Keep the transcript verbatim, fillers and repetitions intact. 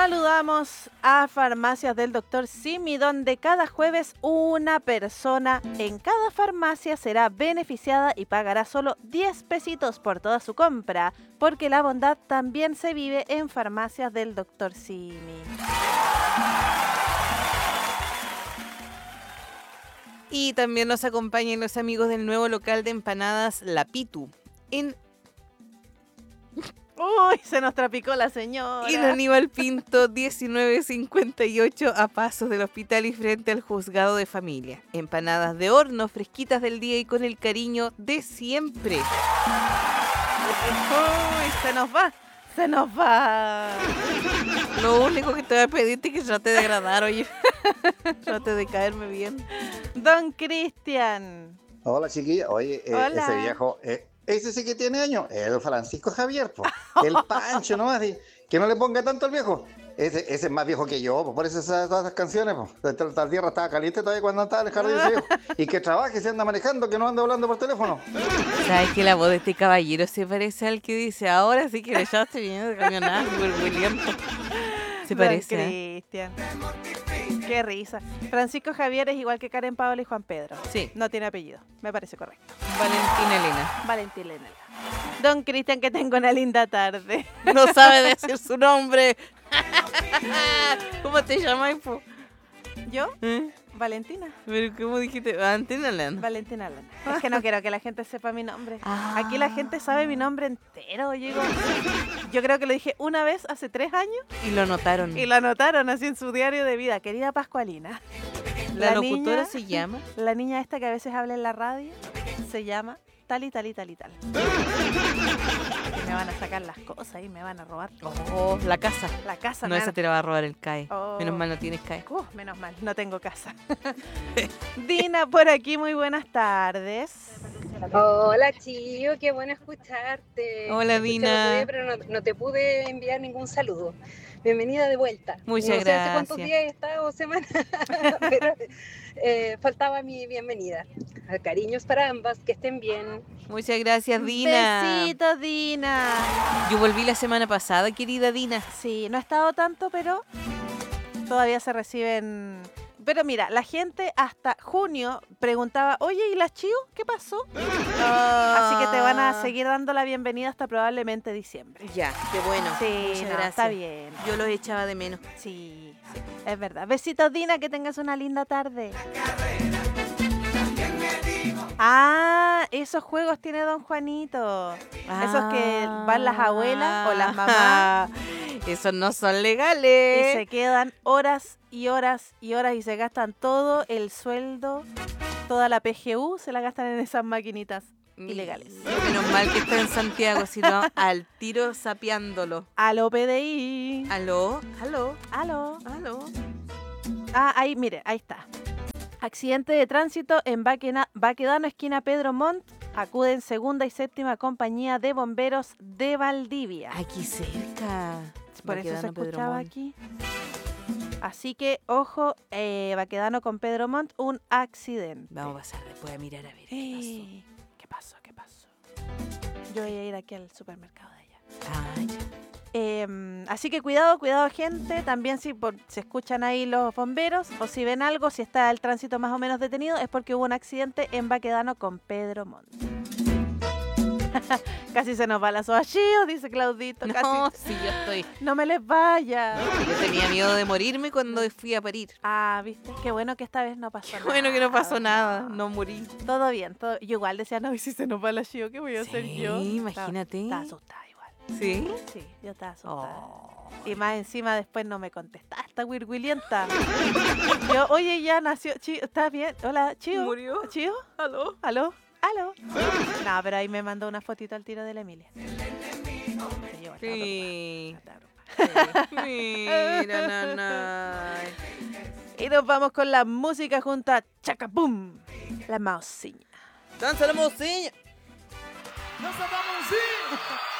Saludamos a Farmacias del Doctor Simi, donde cada jueves una persona en cada farmacia será beneficiada y pagará solo diez pesitos por toda su compra, porque la bondad también se vive en Farmacias del Doctor Simi. Y también nos acompañan los amigos del nuevo local de empanadas La Pitu en Uy, se nos trapicó la señora. En Aníbal Pinto, diecinueve cincuenta y ocho, a pasos del hospital y frente al juzgado de familia. Empanadas de horno, fresquitas del día y con el cariño de siempre. Uy, se nos va, se nos va. Lo único que te voy a pedirte es que trate de agradar, oye. Trate de caerme bien. Don Cristian. Hola, chiquilla. Oye, eh, Hola. ese viejo... Eh, Ese sí que tiene años, el Francisco Javier, po. El Pancho nomás, y que no le ponga tanto al viejo. Ese, ese es más viejo que yo, po. Por eso esas, todas esas canciones, po. La, la tierra estaba caliente todavía cuando estaba en el jardín ese viejo. Y que trabaje, se anda manejando, que no anda hablando por teléfono. ¿Sabes que la voz de este caballero se parece al que dice ahora sí que le echaste bien de camionada, William? Se parece. Don ¿eh? Cristian. Qué risa. Francisco Javier es igual que Karen Paola y Juan Pedro. Sí. No tiene apellido. Me parece correcto. Valentina Elena. Valentina Elena. Don Cristian, que tenga una linda tarde. No sabe decir su nombre. ¿Cómo te llamas, po? ¿Yo? ¿Eh? Valentina. ¿Pero cómo dijiste? Valentina Elena. Valentina Elena. Es que no quiero que la gente sepa mi nombre. Ah. Aquí la gente sabe mi nombre entero. Yo, digo, yo creo que lo dije una vez hace tres años Y lo notaron. y lo anotaron así en su diario de vida. Querida Pascualina. La, la locutora niña- se llama. La niña esta que a veces habla en la radio se llama tal y tal y tal y tal. Y me van a sacar las cosas y me van a robar Oh, la casa. la casa. No, me esa van- te la va a robar el C A E. Oh. Menos mal no tienes C A E. Uh, menos mal, no tengo casa. Dina por aquí, muy buenas tardes. Hola, Chío, qué bueno escucharte. Hola, Te escuché Dina. el otro día, pero no, no te pude enviar ningún saludo. Bienvenida de vuelta. Muchas no sé hace cuántos gracias. días he estado o semanas, pero eh, faltaba mi bienvenida. Cariños para ambas, que estén bien. Muchas gracias, Dina. Besitos, Dina. Yo volví la semana pasada, querida Dina. Sí, no he estado tanto, pero todavía se reciben. Pero mira, la gente hasta junio preguntaba, oye, ¿y las Chío? ¿Qué pasó? Así que te van a seguir dando la bienvenida hasta probablemente diciembre. Ya, qué bueno. Sí, Muchas no, gracias. está bien. Yo los echaba de menos. Sí, sí, es verdad. Besitos, Dina, que tengas una linda tarde. Ah, esos juegos tiene don Juanito. Esos que van las abuelas o las mamás Esos no son y legales. se quedan horas y horas y horas y se gastan todo el sueldo, toda la P G U, se la gastan en esas maquinitas ilegales. Menos mal que está en Santiago, si no, al tiro sapeándolo. Aló, P D I. ¿Aló? ¿Aló? Aló. ¿Aló? Ah, ahí, mire, ahí está. Accidente de tránsito en Baquena- Baquedano, esquina Pedro Montt. Acuden segunda y séptima compañía de bomberos de Valdivia. Aquí cerca. Por eso se Baquedano, Pedro escuchaba Montt. aquí. Así que, ojo, eh, Baquedano con Pedro Montt, un accidente. Vamos a pasar después a mirar a ver qué Eh, ¿Qué pasó? ¿Qué pasó? Yo voy a ir aquí al supermercado de allá. pasó. Ah, ya. Eh, así que cuidado, cuidado gente, también si por- se escuchan ahí los bomberos o si ven algo, si está el tránsito más o menos detenido, es porque hubo un accidente en Baquedano con Pedro Montt. Casi se nos va la soa Chío, dice Claudito. No, Casi. sí, yo estoy. No me les vaya. Yo tenía miedo de morirme cuando fui a parir. Ah, viste, qué bueno que esta vez no pasó Qué nada. bueno que no pasó nada, no morí. Todo bien, todo. Yo igual decía, no, y si se nos va la Chío, ¿qué voy a hacer Sí, yo? imagínate. Estaba, estaba asustada igual. ¿Sí? Sí, yo estaba asustada. Oh. Y más encima después no me contestaba, esta wirwilienta. Yo, oye, ya nació, Chío, ¿estás bien? Hola, Chío. ¿Murió? ¿Chío? ¿Aló? ¿Aló? ¿Aló? No, pero ahí me mandó una fotito al tiro de la Emilia. Sí, yo estaba Sí. preocupada, estaba preocupada. Mira, nanay. Y nos vamos con la música junto a Chacapum, la mausiña. ¡Danza la mocilla! ¡Danza la mausiña!